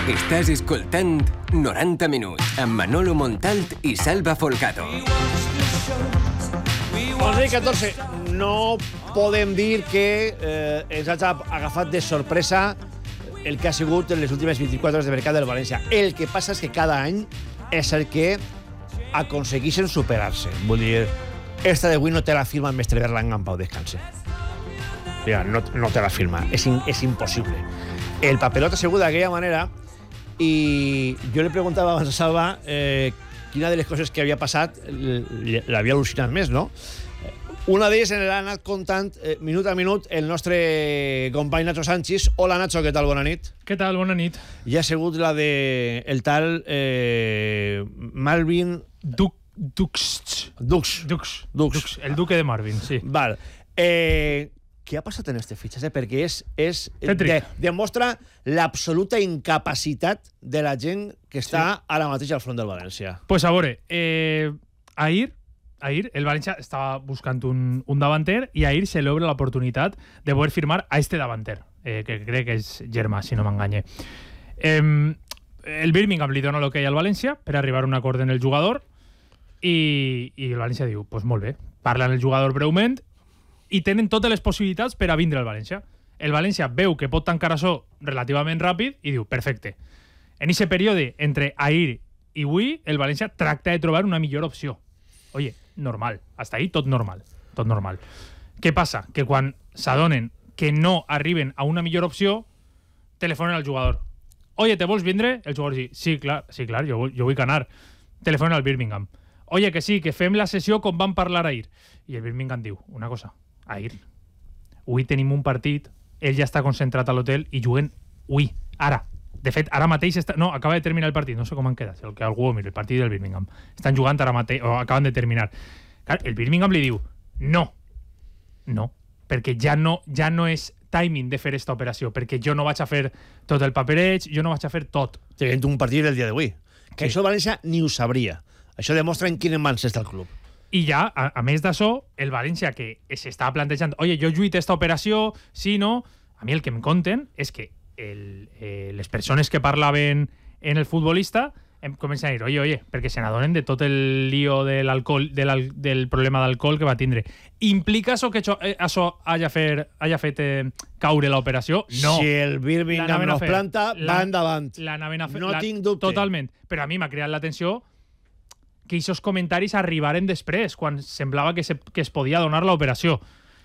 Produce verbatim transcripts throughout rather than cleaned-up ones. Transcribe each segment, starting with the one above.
Estàs escoltant noranta minuts amb Manolo Montalt i Salva Folgado. onze i catorze. No podem dir que eh, ens hagi agafat de sorpresa el que ha sigut en les últimes vint-i-quatre hores de mercat del València. El que passa és que cada any és el que aconsegueixen superar-se. Vull dir, esta d'avui no te la firma el mestre Berlanga en Pau Descanse. Ja, no, no te la firma. És, in, és impossible. El papelot ha sigut d'aquella manera i jo li preguntava abans a Salva eh, quina de les coses que havia passat l'havia al·lucinat més, no? Una d'elles en l'ha anat contant eh, minut a minut el nostre company Nacho Sánchez. Hola, Nacho, què tal? Bona nit. Què tal? Bona nit. I ha sigut la de el tal eh, Marvin... Duc... Dux. Dux. Dux. Dux. Dux. El duque de Marvin, sí. Val. Eh, què ha passat en este fitxatge? Perquè és, és de, demostra l'absoluta incapacitat de la gent que està sí. ara mateix al front del València. Pues a veure, eh, ahir, ahir el València estava buscant un, un davanter i ahir se li obre l'oportunitat de poder firmar a este davanter, eh, que crec que és Germà, si no m'enganye. Eh, el Birmingham li dona l'ok al València per arribar a un acord en el jugador i, i el València diu, pues molt bé, parla amb el jugador breument i tenen totes les possibilitats per a vindre al València. El València veu que pot tancar això relativament ràpid i diu, perfecte. En aquest període, entre ahir i avui, el València tracta de trobar una millor opció. Oye, normal. Hasta ahí tot normal. Tot normal. Què passa? Que quan s'adonen que no arriben a una millor opció, telefonen al jugador. Oye, ¿te vols vindre? El jugador diu, sí, clar, sí, clar, jo, jo vull anar. Telefonen al Birmingham. Oye, que sí, que fem la sessió com vam parlar ahir. I el Birmingham diu, una cosa, ahir. Avui tenim un partit, ell ja està concentrat a l'hotel i juguen avui, ara. De fet, ara mateix està... No, acaba de terminar el partit, no sé com han quedat, el que algú ho mira, el partit del Birmingham. Estan jugant ara mateix, o acaben de terminar. Clar, el Birmingham li diu, no, no, perquè ja no, ja no és timing de fer esta operació, perquè jo no vaig a fer tot el papereig, jo no vaig a fer tot. Tenint un partit el dia d'avui. Que sí. Això València ni ho sabria. Això demostra en quines mans està el club. I ja, a, a més d'això, el València que s'estava plantejant, oye, jo lluit esta operació, sí, no... A mi el que em conten és que el, eh, les persones que parlaven en el futbolista em comencen a dir, oye, oye, perquè se n'adonen de tot el lío de l'alcohol, del, del problema d'alcohol que va tindre. Implica això que això, eh, això haya, fer, haya fet eh, caure l'operació? No. Si el Birmingham no es planta, la, va endavant. La naven a fer, no la, tinc dubte. Totalment. Però a mi m'ha creat l'atenció que aquests comentaris arribaren després, quan semblava que, se, que es podia donar l'operació.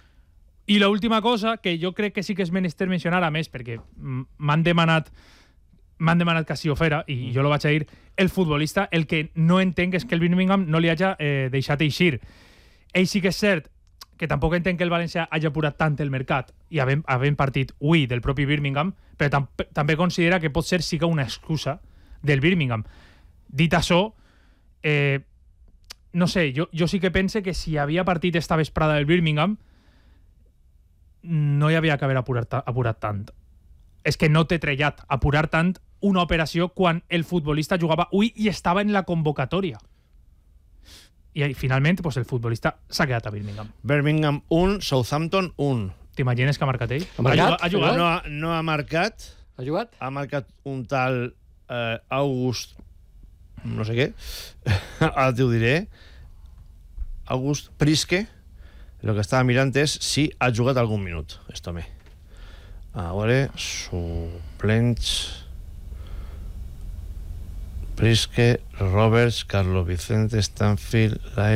I l'última cosa, que jo crec que sí que és menester mencionar, a més, perquè m'han demanat m'han demanat que així ho fera, i jo lo vaig a dir, el futbolista, el que no entenc és que el Birmingham no li hagi eh, deixat eixir. Ell sí que és cert que tampoc entenc que el València hagi apurat tant el mercat i havent, havent partit avui del propi Birmingham, però tam també considera que pot ser sí que una excusa del Birmingham. Dit això, eh, no sé, jo, jo sí que pense que si havia partit esta vesprada del Birmingham no hi havia que haver apurat, apurat tant. És que no té trellat apurar tant una operació quan el futbolista jugava avui i estava en la convocatòria. I finalment pues, el futbolista s'ha quedat a Birmingham. Birmingham un, Southampton un. T'imagines que ha marcat ell? Ha marcat? Ha jugat? No, no ha marcat. Ha jugat? Ha marcat un tal eh, August... no sé què. Ara t'ho diré. August Priske. El que estava mirant és si ha jugat algun minut. Esto me. A veure, suplents... Priske, Roberts, Carlos Vicente, Stanfield, Lae...